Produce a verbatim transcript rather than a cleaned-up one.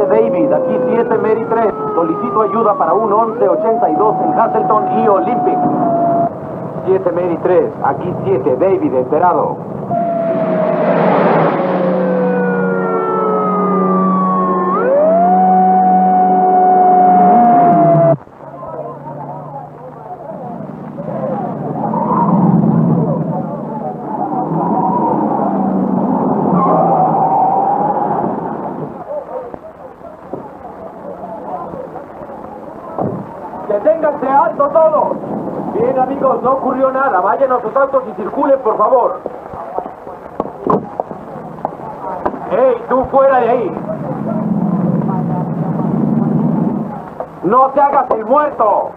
siete David, aquí siete Mary tres. Solicito ayuda para un once ochenta y dos en Hasselton y Olympic. siete Mary tres, aquí siete David, enterado. ¡Deténganse alto todos! Bien, amigos, no ocurrió nada. Vayan a sus autos y circulen, por favor. ¡Ey, tú fuera de ahí! ¡No te hagas el muerto!